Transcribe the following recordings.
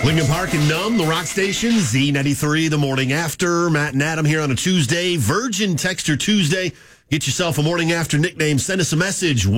Lincoln Park and Numb, the rock station, Z93, the morning after. Matt and Adam here on a Tuesday. Virgin Texter Tuesday. Get yourself a morning after nickname. Send us a message,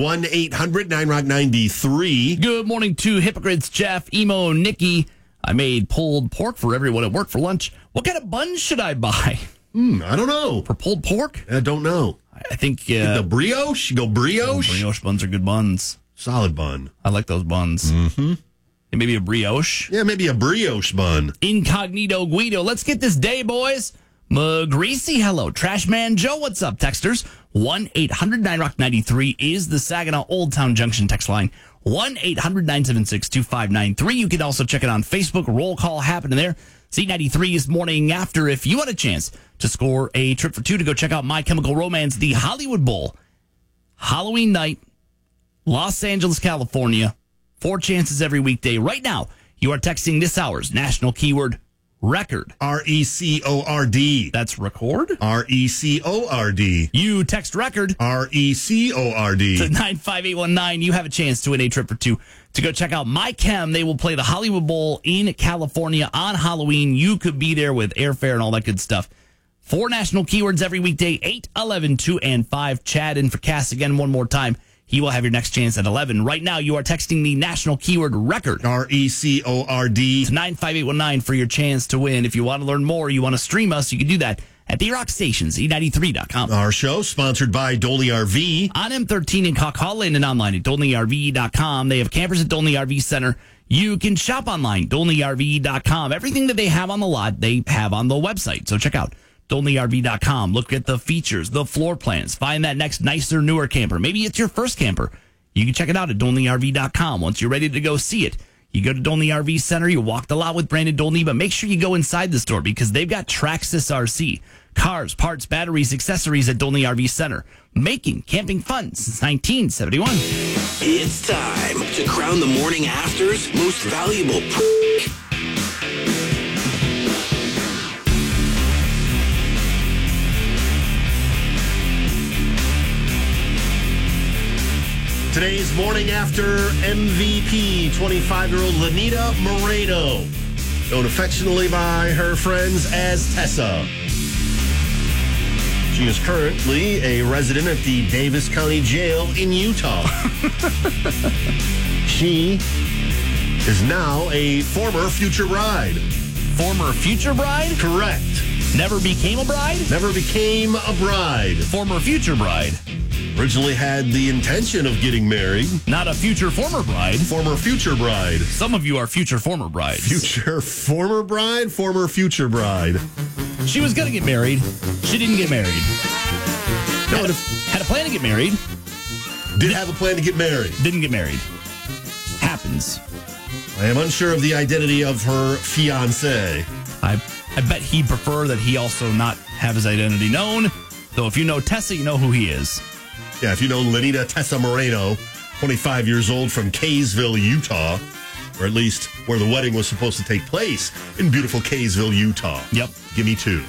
1-800-9ROCK-93. Good morning to Hypocrites, Jeff, Emo, Nikki. I made pulled pork for everyone at work for lunch. What kind of buns should I buy? I don't know. For pulled pork? I don't know. I think... the brioche? You go brioche? Brioche buns are good buns. Solid bun. I like those buns. Mm-hmm. Maybe a brioche? Yeah, maybe a brioche bun. Incognito Guido. Let's get this day, boys. Greasy, hello. Trashman Joe, what's up, texters? 1-800-9ROCK-93 is the Saginaw Old Town Junction text line. 1-800-976-2593. You can also check it on Facebook. Roll call happening there. Z93 is morning after. If you want a chance to score a trip for two to go check out My Chemical Romance, the Hollywood Bowl, Halloween night, Los Angeles, California. 4 chances every weekday. Right now, you are texting this hour's national keyword, record. R-E-C-O-R-D. That's record? R-E-C-O-R-D. You text record. R-E-C-O-R-D. To 95819. You have a chance to win a trip for two to go check out My Chem. They will play the Hollywood Bowl in California on Halloween. You could be there with airfare and all that good stuff. 4 national keywords every weekday, 8, 11, 2, and 5. Chad in for Cass again one more time. He will have your next chance at 11. Right now, you are texting the national keyword record. R-E-C-O-R-D. To 95819 for your chance to win. If you want to learn more, you want to stream us, you can do that at the Rock Station, Z93.com. Our show sponsored by Dolney RV. On M13 in Coquitlam and online at DolneyRV.com. They have campers at Dolney RV Center. You can shop online, DolneyRV.com. Everything that they have on the lot, they have on the website. So check out DolneyRV.com. Look at the features, the floor plans. Find that next nicer, newer camper. Maybe it's your first camper. You can check it out at DolneyRV.com. Once you're ready to go see it, you go to Dolney RV Center. You walk the lot with Brandon Dolney, but make sure you go inside the store because they've got Traxxas RC. Cars, parts, batteries, accessories at Dolney RV Center. Making camping fun since 1971. It's time to crown the morning after's most valuable Today's morning after MVP, 25-year-old Lenita Moreno, known affectionately by her friends as Tessa. She is currently a resident at the Davis County Jail in Utah. She is now a former future bride. Former future bride? Correct. Never became a bride? Never became a bride. Former future bride. Originally had the intention of getting married. Not a future former bride. Former future bride. Some of you are future former brides. Future former bride, former future bride. She was going to get married. She didn't get married. No, had a plan to get married. Did have a plan to get married. Didn't get married. Happens. I am unsure of the identity of her fiancé. I bet he'd prefer that he also not have his identity known. Though if you know Tessa, you know who he is. Yeah, if you know Lenita Tessa Moreno, 25 years old from Kaysville, Utah, or at least where the wedding was supposed to take place in beautiful Kaysville, Utah. Yep. Give me 2.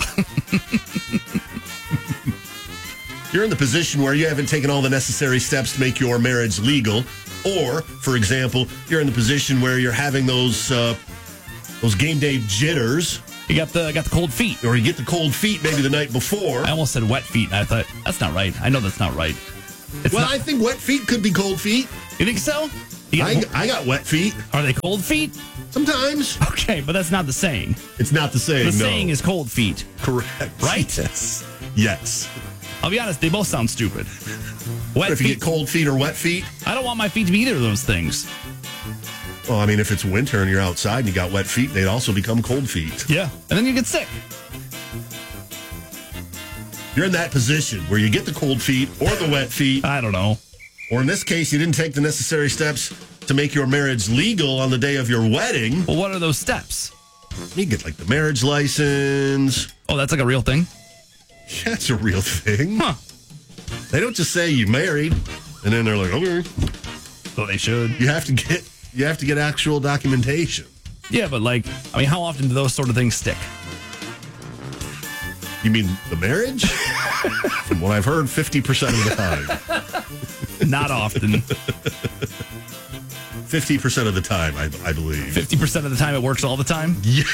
You're in the position where you haven't taken all the necessary steps to make your marriage legal. Or, for example, you're in the position where you're having those game day jitters. You got the cold feet. Or you get the cold feet maybe the night before. I almost said wet feet. I thought, that's not right. I know that's not right. I think wet feet could be cold feet. You think so? I got wet feet. Are they cold feet? Sometimes. Okay, but that's not the saying. It's not the saying, The saying is cold feet. Correct. Right? Yes. I'll be honest, they both sound stupid. Wet If feet. you get cold feet or wet feet? I don't want my feet to be either of those things. Well, I mean, if it's winter and you're outside and you got wet feet, they'd also become cold feet. Yeah. And then you get sick. You're in that position where you get the cold feet or the wet feet. I don't know. Or in this case, you didn't take the necessary steps to make your marriage legal on the day of your wedding. Well, what are those steps? You get like the marriage license. Oh, that's like a real thing? Yeah, it's a real thing. Huh. They don't just say you married and then they're like, okay. So they should. You have to get actual documentation. Yeah, but how often do those sort of things stick? You mean the marriage? From what I've heard, 50% of the time. Not often. 50% of the time, I believe. 50% of the time it works all the time?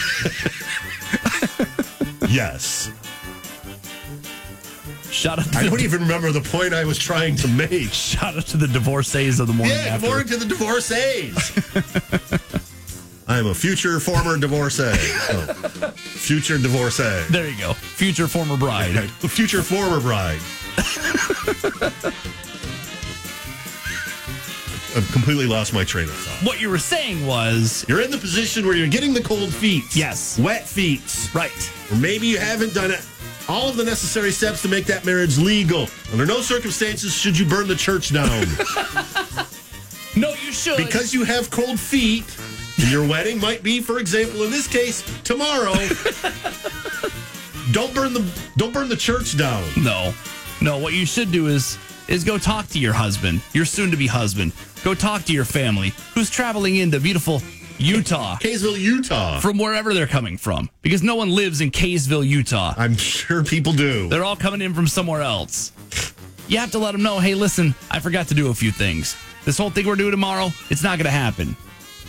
Yes. Shout out to I don't even remember the point I was trying to make. Shout out to the divorcees of the morning Yeah, after. good morning to the divorcees. I'm a future former divorcee. Oh, future divorcee. There you go. Future former bride. Future former bride. I've completely lost my train of thought. What you were saying was... You're in the position where you're getting the cold feet. Yes. Wet feet. Right. Or maybe you haven't done it. All of the necessary steps to make that marriage legal. Under no circumstances should you burn the church down. No, you should. Because you have cold feet, and your wedding might be, for example, in this case, tomorrow. Don't burn the church down. No. What you should do is go talk to your husband, your soon-to-be husband. Go talk to your family who's traveling into beautiful Utah. Kaysville, Utah. From wherever they're coming from. Because no one lives in Kaysville, Utah. I'm sure people do. They're all coming in from somewhere else. You have to let them know, hey, listen, I forgot to do a few things. This whole thing we're doing tomorrow, it's not going to happen.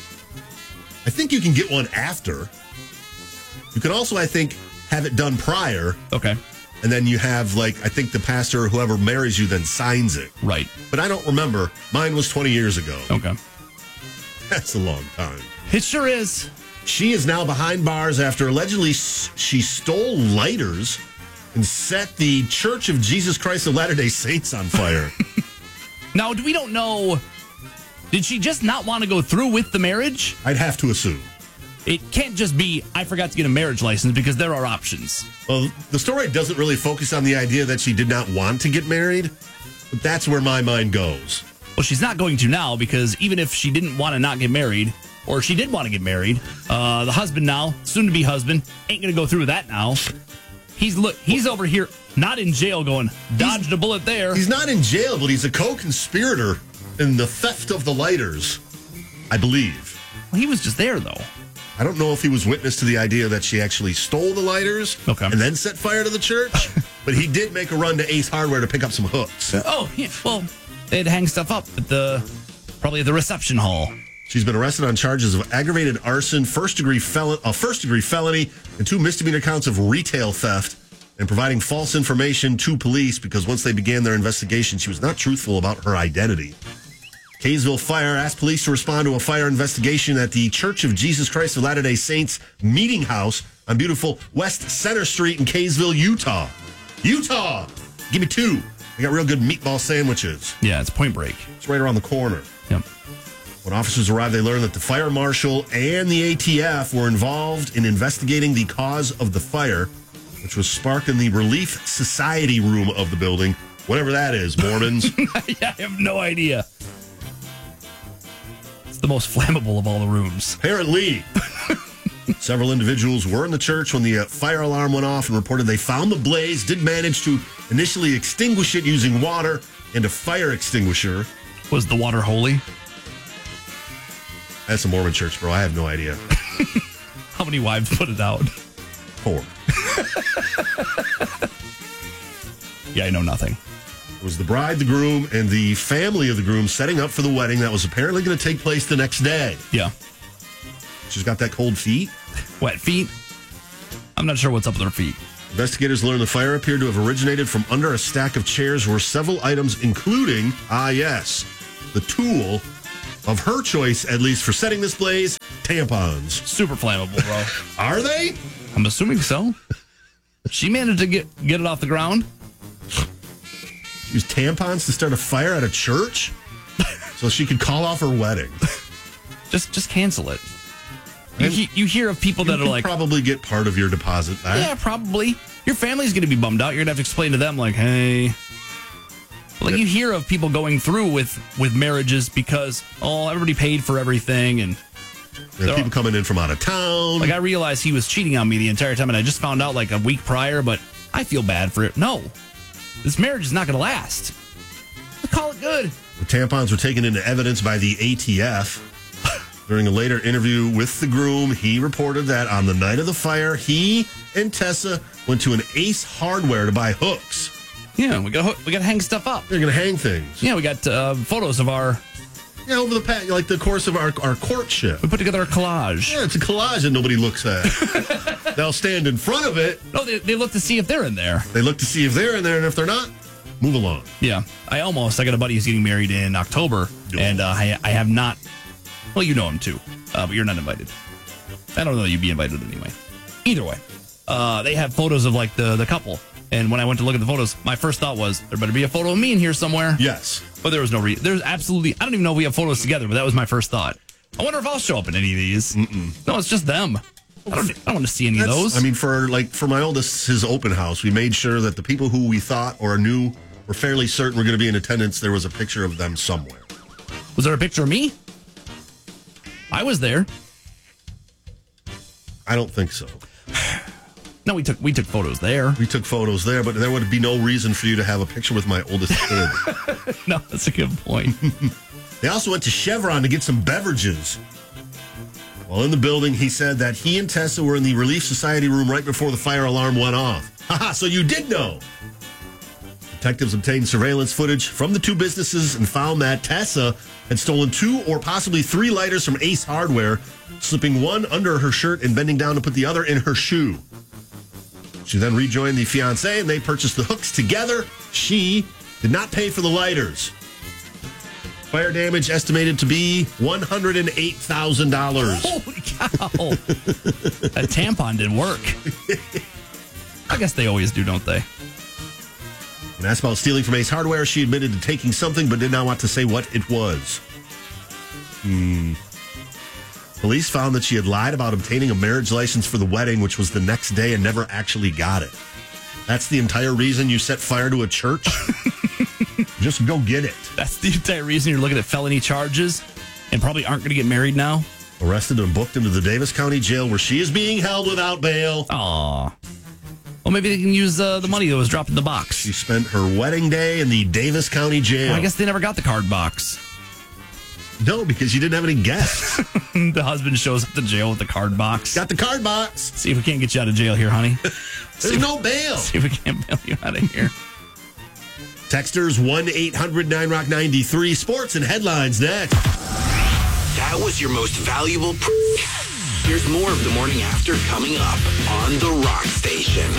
I think you can get one after. You can also, I think, have it done prior. Okay. And then you have, I think the pastor or whoever marries you then signs it. Right. But I don't remember. Mine was 20 years ago. Okay. That's a long time. It sure is. She is now behind bars after allegedly she stole lighters and set the Church of Jesus Christ of Latter-day Saints on fire. Now, we don't know, did she just not want to go through with the marriage? I'd have to assume. It can't just be, I forgot to get a marriage license, because there are options. Well, the story doesn't really focus on the idea that she did not want to get married, but that's where my mind goes. Well, she's not going to now, because even if she didn't want to not get married, or she did want to get married, the husband now, soon-to-be husband, ain't going to go through with that now. He's over here, not in jail, going, dodged a bullet there. He's not in jail, but he's a co-conspirator in the theft of the lighters, I believe. Well, he was just there, though. I don't know if he was witness to the idea that she actually stole the lighters and then set fire to the church, but he did make a run to Ace Hardware to pick up some hooks. Oh, yeah. Well, they'd hang stuff up at probably at the reception hall. She's been arrested on charges of aggravated arson, first-degree felony, and 2 misdemeanor counts of retail theft and providing false information to police because once they began their investigation, she was not truthful about her identity. Kaysville Fire asked police to respond to a fire investigation at the Church of Jesus Christ of Latter-day Saints meeting house on beautiful West Center Street in Kaysville, Utah. Utah! Give me 2. I got real good meatball sandwiches. Yeah, it's Point Break. It's right around the corner. Yep. When officers arrived, they learned that the fire marshal and the ATF were involved in investigating the cause of the fire, which was sparked in the Relief Society room of the building. Whatever that is, Mormons. Yeah, I have no idea. It's the most flammable of all the rooms. Apparently, several individuals were in the church when the fire alarm went off and reported they found the blaze, did manage to initially extinguish it using water and a fire extinguisher. Was the water holy? That's a Mormon church, bro. I have no idea. How many wives put it out? 4. Yeah, I know nothing. It was the bride, the groom, and the family of the groom setting up for the wedding that was apparently going to take place the next day. Yeah. She's got that cold feet. Wet feet? I'm not sure what's up with her feet. Investigators learned the fire appeared to have originated from under a stack of chairs where several items, including, the tool of her choice, at least for setting this blaze, tampons. Super flammable, bro. Are they? I'm assuming so. She managed to get it off the ground. Use tampons to start a fire at a church so she could call off her wedding. Just cancel it. You hear of people that are like, probably get part of your deposit back. Yeah, probably. Your family's going to be bummed out. You're going to have to explain to them, like, hey. Like, you hear of people going through with marriages because, everybody paid for everything. And people coming in from out of town. Like, I realized he was cheating on me the entire time, and I just found out, like, a week prior, but I feel bad for it. No. This marriage is not going to last. Let's call it good. The tampons were taken into evidence by the ATF. During a later interview with the groom, he reported that on the night of the fire, he and Tessa went to an Ace Hardware to buy hooks. Yeah, we got to hang stuff up. They're going to hang things. Yeah, we got photos of our Yeah, over the past, like the course of our courtship. We put together a collage. Yeah, it's a collage that nobody looks at. They'll stand in front of it. No, they look to see if they're in there. They look to see if they're in there, and if they're not, move along. Yeah. I got a buddy who's getting married in October, and I have not. Well, you know him too, but you're not invited. I don't know you'd be invited anyway. Either way, they have photos of like the couple. And when I went to look at the photos, my first thought was, there better be a photo of me in here somewhere. Yes. But there was no reason. There's absolutely, I don't even know if we have photos together, but that was my first thought. I wonder if I'll show up in any of these. No, it's just them. I don't want to see any of those. I mean, for my oldest, his open house, we made sure that the people who we thought or knew were fairly certain were going to be in attendance, there was a picture of them somewhere. Was there a picture of me? I was there. I don't think so. No, we took photos there. We took photos there, but there would be no reason for you to have a picture with my oldest kid. No, that's a good point. They also went to Chevron to get some beverages. While in the building, he said that he and Tessa were in the Relief Society room right before the fire alarm went off. Haha, so you did know. Detectives obtained surveillance footage from the two businesses and found that Tessa had stolen 2 or possibly 3 lighters from Ace Hardware, slipping one under her shirt and bending down to put the other in her shoe. She then rejoined the fiancé, and they purchased the hooks together. She did not pay for the lighters. Fire damage estimated to be $108,000. Holy cow. That tampon didn't work. I guess they always do, don't they? When asked about stealing from Ace Hardware, she admitted to taking something but did not want to say what it was. Police found that she had lied about obtaining a marriage license for the wedding, which was the next day, and never actually got it. That's the entire reason you set fire to a church? Just go get it. That's the entire reason you're looking at felony charges and probably aren't going to get married now? Arrested and booked into the Davis County Jail, where she is being held without bail. Aw. Well, maybe they can use the money that was dropped in the box. She spent her wedding day in the Davis County Jail. Well, I guess they never got the card box. No, because you didn't have any guests. The husband shows up to jail with the card box. Got the card box. See if we can't get you out of jail here, honey. There's no bail. See if we can't bail you out of here. Texters 1-800-9ROCK-93. Sports and headlines next. That was your most valuable. Here's more of the morning after coming up on the Rock Station.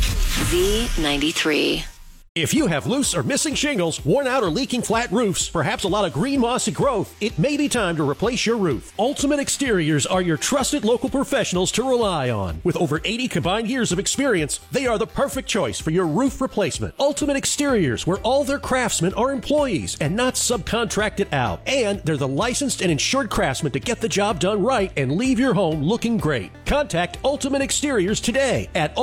Z93. If you have loose or missing shingles, worn out or leaking flat roofs, perhaps a lot of green mossy growth, it may be time to replace your roof. Ultimate Exteriors are your trusted local professionals to rely on. With over 80 combined years of experience, they are the perfect choice for your roof replacement. Ultimate Exteriors, where all their craftsmen are employees and not subcontracted out. And they're the licensed and insured craftsmen to get the job done right and leave your home looking great. Contact Ultimate Exteriors today at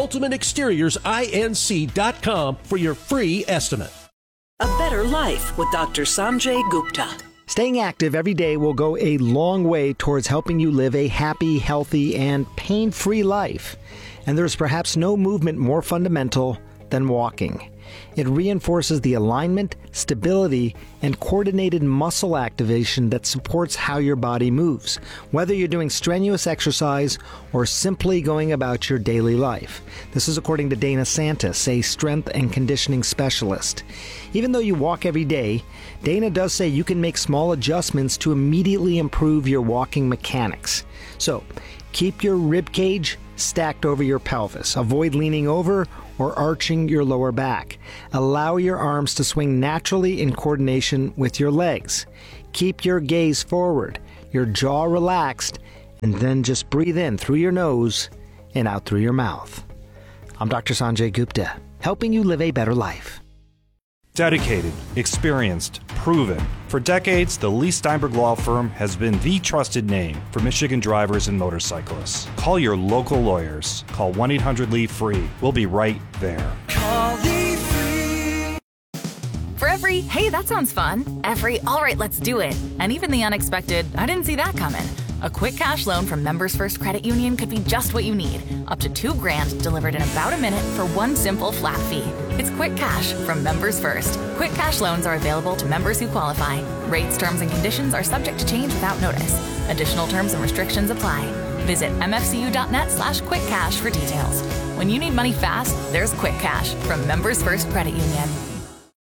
ultimateexteriorsINC.com for your free estimate. A better life with Dr. Sanjay Gupta. Staying active every day will go a long way towards helping you live a happy, healthy, and pain-free life. And there's perhaps no movement more fundamental than walking. It reinforces the alignment, stability, and coordinated muscle activation that supports how your body moves, whether you're doing strenuous exercise or simply going about your daily life. This is according to Dana Santis, a strength and conditioning specialist. Even though you walk every day, Dana does say you can make small adjustments to immediately improve your walking mechanics. So, keep your rib cage stacked over your pelvis. Avoid leaning over or arching your lower back. Allow your arms to swing naturally in coordination with your legs. Keep your gaze forward, your jaw relaxed, and then just breathe in through your nose and out through your mouth. I'm Dr. Sanjay Gupta, helping you live a better life. Dedicated, experienced, proven. For decades, the Lee Steinberg Law Firm has been the trusted name for Michigan drivers and motorcyclists. Call your local lawyers. Call 1-800-LEE-FREE. We'll be right there. Call Lee Free. For every, hey, that sounds fun, every, all right, let's do it, and even the unexpected, I didn't see that coming. A quick cash loan from Members First Credit Union could be just what you need. Up to $2,000 delivered in about a minute for one simple flat fee. It's Quick Cash from Members First. Quick cash loans are available to members who qualify. Rates, terms, and conditions are subject to change without notice. Additional terms and restrictions apply. Visit mfcu.net/quickcash for details. When you need money fast, there's Quick Cash from Members First Credit Union.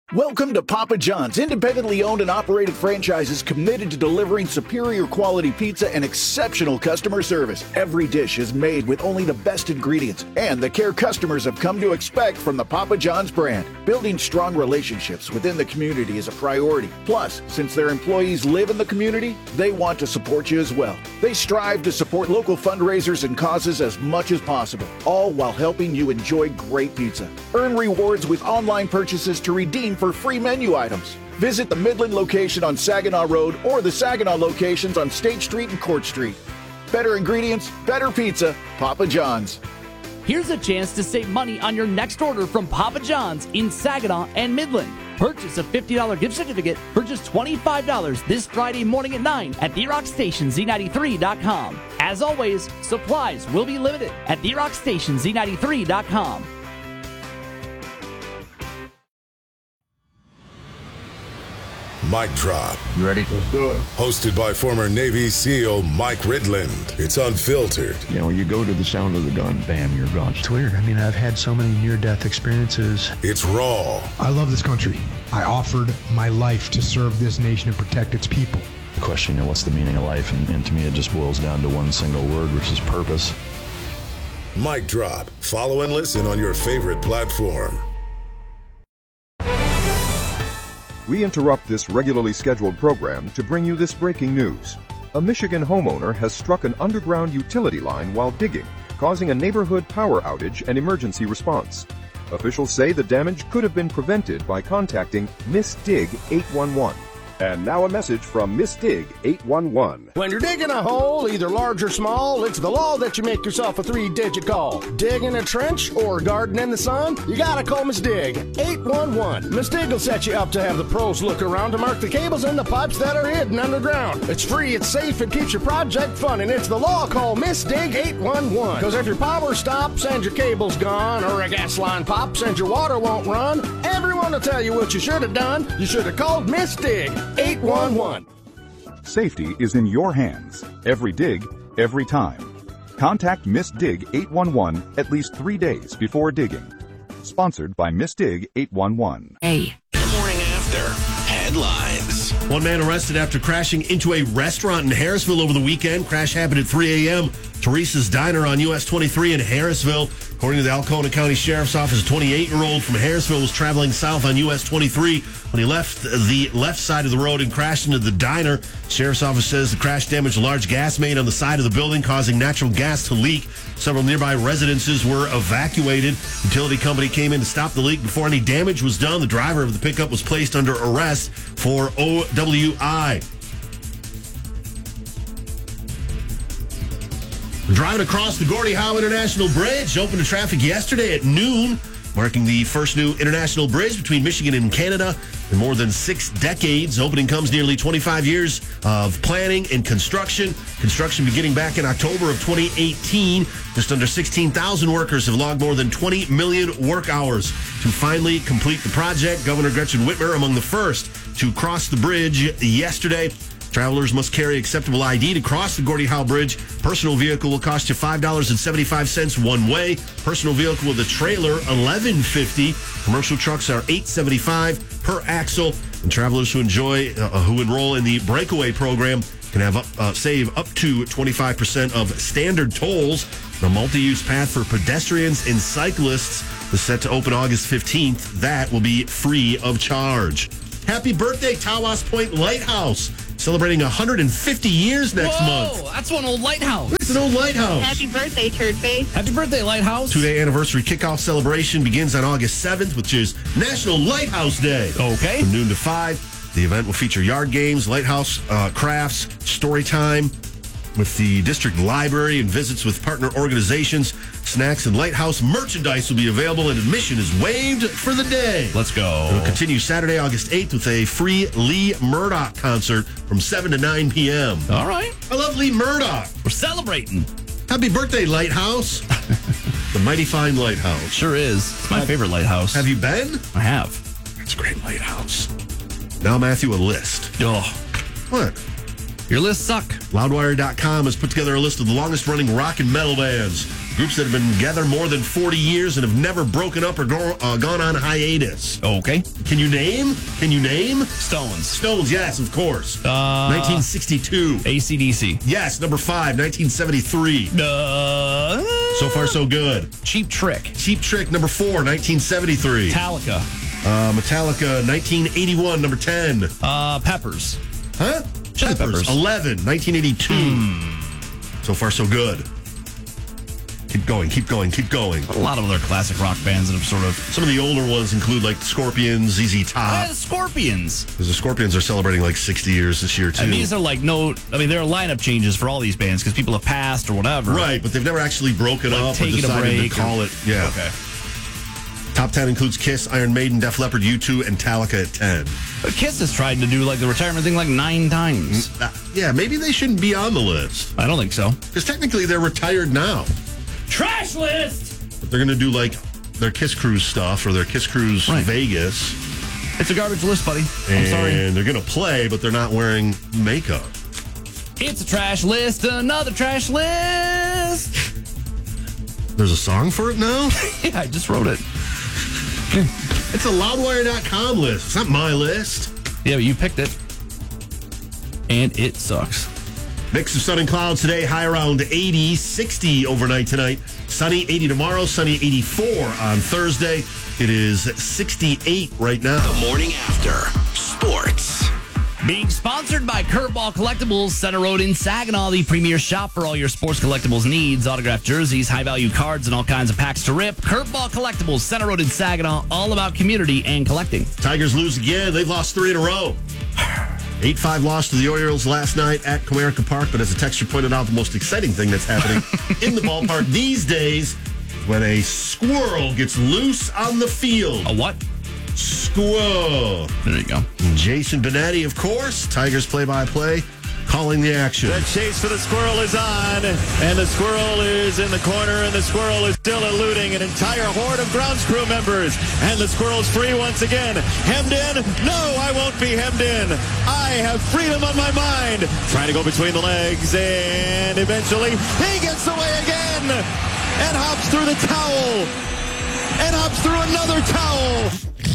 Welcome to Papa John's, independently owned and operated franchises committed to delivering superior quality pizza and exceptional customer service. Every dish is made with only the best ingredients and the care customers have come to expect from the Papa John's brand. Building strong relationships within the community is a priority. Plus, since their employees live in the community, they want to support you as well. They strive to support local fundraisers and causes as much as possible, all while helping you enjoy great pizza. Earn rewards with online purchases to redeem for free menu items. Visit the Midland location on Saginaw Road or the Saginaw locations on State Street and Court Street. Better ingredients, better pizza, Papa John's. Here's a chance to save money on your next order from Papa John's in Saginaw and Midland. Purchase a $50 gift certificate for just $25 this Friday morning at 9 at TheRockStation.Z93.com. As always, supplies will be limited at TheRockStation.Z93.com. Mic Drop. You ready? Let's do it. Hosted by former Navy SEAL Mike Ridland. It's unfiltered. You know, you go to the sound of the gun, bam, you're gone. It's weird. I mean, I've had so many near-death experiences. It's raw. I love this country. I offered my life to serve this nation and protect its people. The question, you know, what's the meaning of life? And to me, it just boils down to one single word, which is purpose. Mic Drop. Follow and listen on your favorite platform. We interrupt this regularly scheduled program to bring you this breaking news. A Michigan homeowner has struck an underground utility line while digging, causing a neighborhood power outage and emergency response. Officials say the damage could have been prevented by contacting Miss Dig 811. And now a message from Miss Dig 811. When you're digging a hole, either large or small, it's the law that you make yourself a 3-digit call. Digging a trench or garden in the sun, you gotta call Miss Dig 811. Miss Dig will set you up to have the pros look around to mark the cables and the pipes that are hidden underground. It's free, it's safe, it keeps your project fun, and it's the law. Call Miss Dig 811. Because if your power stops and your cable's gone, or a gas line pops and your water won't run, everyone will tell you what you should have done. You should have called Miss Dig 811. Safety is in your hands. Every dig, every time. Contact Miss Dig 811 at least 3 days before digging. Sponsored by Miss Dig 811. Hey. The morning after. Headlines. One man arrested after crashing into a restaurant in Harrisville over the weekend. Crash happened at 3 a.m. Teresa's Diner on US 23 in Harrisville. According to the Alcona County Sheriff's Office, a 28-year-old from Harrisville was traveling south on US 23 when he left the left side of the road and crashed into the diner. Sheriff's Office says the crash damaged a large gas main on the side of the building, causing natural gas to leak. Several nearby residences were evacuated. Utility company came in to stop the leak before any damage was done. The driver of the pickup was placed under arrest for OWI. Driving across the Gordie Howe International Bridge, opened to traffic yesterday at noon, marking the first new international bridge between Michigan and Canada in more than 6 decades. Opening comes nearly 25 years of planning and construction. Construction beginning back in October of 2018. Just under 16,000 workers have logged more than 20 million work hours to finally complete the project. Governor Gretchen Whitmer among the first to cross the bridge yesterday. Travelers must carry acceptable ID to cross the Gordie Howe Bridge. Personal vehicle will cost you $5.75 one way. Personal vehicle with a trailer, $11.50. Commercial trucks are $8.75 per axle. And travelers who enroll in the breakaway program can have save up to 25% of standard tolls. The multi-use path for pedestrians and cyclists is set to open August 15th. That will be free of charge. Happy birthday, Tawas Point Lighthouse. Celebrating 150 years next month. Whoa, that's one old lighthouse. It's an old lighthouse. Happy birthday, Turdface. Happy birthday, Lighthouse. 2-day anniversary kickoff celebration begins on August 7th, which is National Lighthouse Day. Okay. From noon to 5. The event will feature yard games, lighthouse crafts, story time with the district library, and visits with partner organizations. Snacks and lighthouse merchandise will be available, and admission is waived for the day. Let's go. It will continue Saturday, August 8th with a free Lee Murdoch concert from 7 to 9 p.m. All right. I love Lee Murdoch. We're celebrating. Happy birthday, Lighthouse. The mighty fine lighthouse. Sure is. It's my favorite lighthouse. Have you been? I have. It's a great lighthouse. Now, Matthew, a list. Oh. What? Your lists suck. Loudwire.com has put together a list of the longest-running rock and metal bands. Groups that have been together more than 40 years and have never broken up or gone on hiatus. Okay. Can you name? Stones. Stones, yes, of course. 1962. AC/DC. Yes, number 5, 1973. So far, so good. Cheap Trick. Cheap Trick, number 4, 1973. Metallica. Metallica, 1981, number 10. Peppers. Huh? Chili Peppers. 11, 1982. So far, so good. Keep going. A lot of other classic rock bands that have sort of... Some of the older ones include, like, Scorpions, ZZ Top. The Scorpions. Because the Scorpions are celebrating, like, 60 years this year, too. And these are, like, there are lineup changes for all these bands because people have passed or whatever. Right, but they've never actually broken up or decided to call it. Yeah. Okay. Top 10 includes Kiss, Iron Maiden, Def Leppard, U2, and Metallica at 10. But Kiss has tried to do, like, the retirement thing, like, 9 times. Yeah, maybe they shouldn't be on the list. I don't think so. Because technically they're retired now. Trash list! But they're going to do, like, their Kiss Cruise stuff or their Kiss Cruise Vegas. It's a garbage list, buddy. I'm sorry. And they're going to play, but they're not wearing makeup. It's a trash list, another trash list. There's a song for it now? Yeah, I just wrote it. It's a Loudwire.com list. It's not my list. Yeah, but you picked it. And it sucks. Mix of sun and clouds today, high around 80, 60 overnight tonight. Sunny, 80 tomorrow, sunny, 84 on Thursday. It is 68 right now. The morning after. Sports. Being sponsored by Curveball Collectibles, Center Road in Saginaw, the premier shop for all your sports collectibles needs. Autographed jerseys, high-value cards, and all kinds of packs to rip. Curveball Collectibles, Center Road in Saginaw, all about community and collecting. Tigers lose again. They've lost 3 in a row. 8-5 loss to the Orioles last night at Comerica Park, but as the texture pointed out, the most exciting thing that's happening in the ballpark these days is when a squirrel gets loose on the field. A what? Squirrel. There you go. Jason Benetti, of course, Tigers play-by-play, calling the action. The chase for the squirrel is on, and the squirrel is in the corner, and the squirrel is still eluding an entire horde of grounds crew members. And the squirrel's free once again. Hemmed in? No, I won't be hemmed in. I have freedom on my mind. Trying to go between the legs, and eventually he gets away again and hops through the towel and hops through another towel.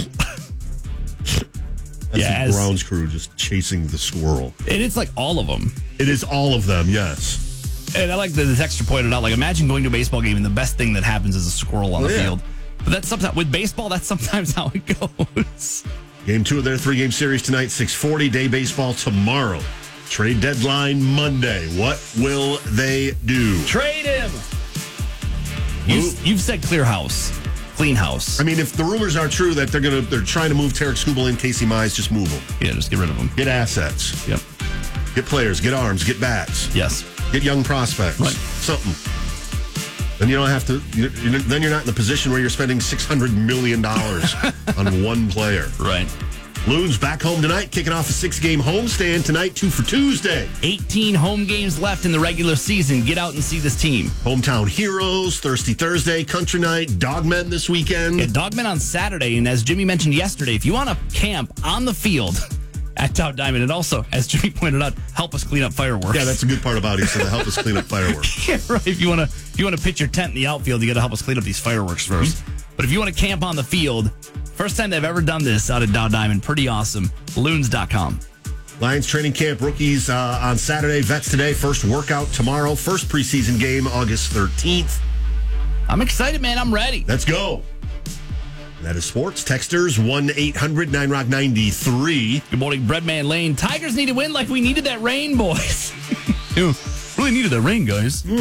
That's the grounds crew just chasing the squirrel. And it's like all of them. It is all of them, yes. And I like that the texture pointed out, like, imagine going to a baseball game and the best thing that happens is a squirrel on the field. But that's sometimes, with baseball, that's sometimes how it goes. Game 2 of their 3-game series tonight, 6:40, day baseball tomorrow. Trade deadline Monday. What will they do? Trade him! You've said clear house. Clean house. I mean, if the rumors are true that they're trying to move Tarek Skubal and Casey Mize, just move them. Yeah, just get rid of them. Get assets. Yep. Get players, get arms, get bats. Yes. Get young prospects. Right. Something. Then you don't have to. Then you're not in the position where you're spending $600 million on one player. Right. Loons back home tonight, kicking off a 6-game homestand tonight, 2 for Tuesday. 18 home games left in the regular season. Get out and see this team. Hometown Heroes, Thirsty Thursday, Country Night, Dogmen this weekend. Yeah, Dogmen on Saturday. And as Jimmy mentioned yesterday, if you want to camp on the field at Dow Diamond, and also, as Jimmy pointed out, help us clean up fireworks. Yeah, that's a good part about it. So to help us clean up fireworks. Yeah, right. If you want to pitch your tent in the outfield, you got to help us clean up these fireworks first. Mm-hmm. But if you want to camp on the field, first time they've ever done this out at Dow Diamond, pretty awesome. Loons.com. Lions training camp rookies on Saturday, vets today, first workout tomorrow, first preseason game August 13th. I'm excited, man. I'm ready. Let's go. That is sports. Texters 1-800-9ROCK-93. Good morning, Breadman Lane. Tigers need to win like we needed that rain, boys. Really needed that rain, guys.